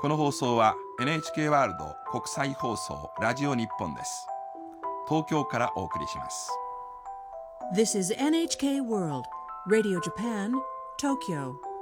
この放送は NHK ワールド国際放送ラジオ日本です。東京からお送りします。 This is NHK World Radio Japan, Tokyo